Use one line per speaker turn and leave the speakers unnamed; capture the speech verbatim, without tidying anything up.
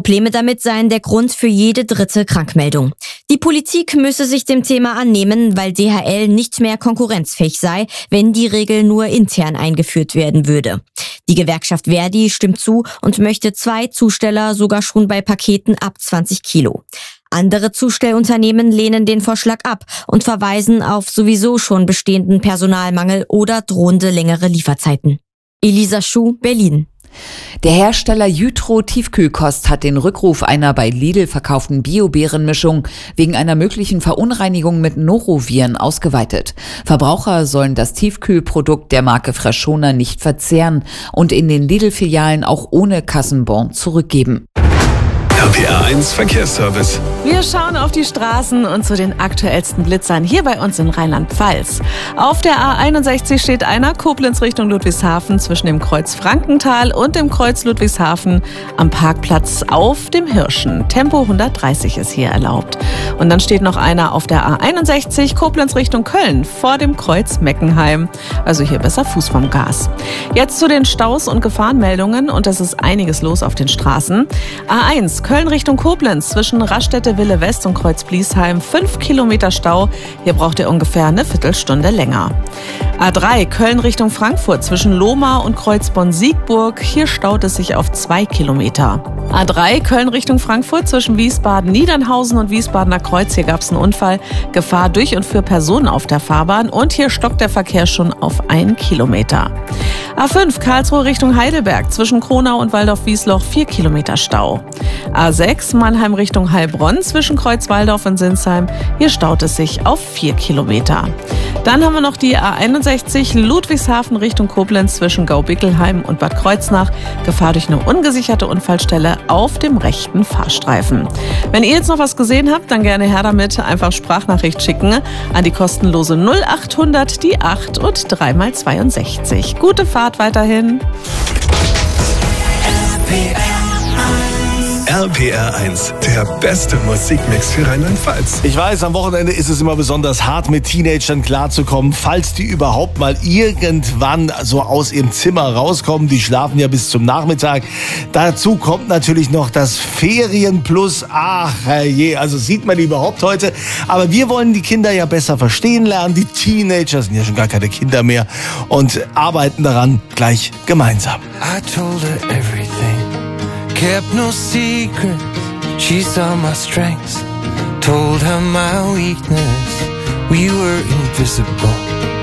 Probleme damit seien der Grund für jede dritte Krankmeldung. Die Politik müsse sich dem Thema annehmen, weil D H L nicht mehr konkurrenzfähig sei, wenn die Regel nur intern eingeführt werden würde. Die Gewerkschaft Verdi stimmt zu und möchte zwei Zusteller sogar schon bei Paketen ab zwanzig Kilo. Andere Zustellunternehmen lehnen den Vorschlag ab und verweisen auf sowieso schon bestehenden Personalmangel oder drohende längere Lieferzeiten. Elisa Schuh, Berlin.
Der Hersteller Jytro Tiefkühlkost hat den Rückruf einer bei Lidl verkauften Bio-Beerenmischung wegen einer möglichen Verunreinigung mit Noroviren ausgeweitet. Verbraucher sollen das Tiefkühlprodukt der Marke Freshona nicht verzehren und in den Lidl-Filialen auch ohne Kassenbon zurückgeben.
R P R eins Verkehrsservice.
Wir schauen auf die Straßen und zu den aktuellsten Blitzern hier bei uns in Rheinland-Pfalz. Auf der A einundsechzig steht einer Koblenz Richtung Ludwigshafen zwischen dem Kreuz Frankenthal und dem Kreuz Ludwigshafen am Parkplatz auf dem Hirschen. Tempo hundertdreißig ist hier erlaubt. Und dann steht noch einer auf der A einundsechzig Koblenz Richtung Köln vor dem Kreuz Meckenheim. Also hier besser Fuß vom Gas. Jetzt zu den Staus und Gefahrenmeldungen und es ist einiges los auf den Straßen. A eins Köln Richtung Koblenz zwischen Raststätte Wille West und Kreuz Bliesheim. Fünf Kilometer Stau. Hier braucht ihr ungefähr eine Viertelstunde länger. A drei Köln Richtung Frankfurt zwischen Lohmar und Kreuz Bonn-Siegburg. Hier staut es sich auf zwei Kilometer. A drei Köln Richtung Frankfurt zwischen Wiesbaden-Niedernhausen und Wiesbadener Kreuz. Hier gab es einen Unfall. Gefahr durch und für Personen auf der Fahrbahn. Und hier stockt der Verkehr schon auf einen Kilometer. A fünf Karlsruhe Richtung Heidelberg zwischen Kronau und Waldorf-Wiesloch. Vier Kilometer Stau. A sechs Mannheim Richtung Heilbronn zwischen Kreuzwaldorf und Sinsheim. Hier staut es sich auf vier Kilometer. Dann haben wir noch die A einundsechzig Ludwigshafen Richtung Koblenz zwischen Gaubickelheim und Bad Kreuznach. Gefahr durch eine ungesicherte Unfallstelle auf dem rechten Fahrstreifen. Wenn ihr jetzt noch was gesehen habt, dann gerne her damit. Einfach Sprachnachricht schicken an die kostenlose null achthundert, die acht und drei mal zweiundsechzig. Gute Fahrt weiterhin.
R P R eins, der beste Musikmix für Rheinland-Pfalz.
Ich weiß, am Wochenende ist es immer besonders hart, mit Teenagern klarzukommen, falls die überhaupt mal irgendwann so aus ihrem Zimmer rauskommen. Die schlafen ja bis zum Nachmittag. Dazu kommt natürlich noch das Ferien plus. Ach je, also sieht man die überhaupt heute. Aber wir wollen die Kinder ja besser verstehen lernen. Die Teenager sind ja schon gar keine Kinder mehr und arbeiten daran gleich gemeinsam.
I told her everything. Kept no secret, she saw my strengths. Told her my weakness, we were invisible.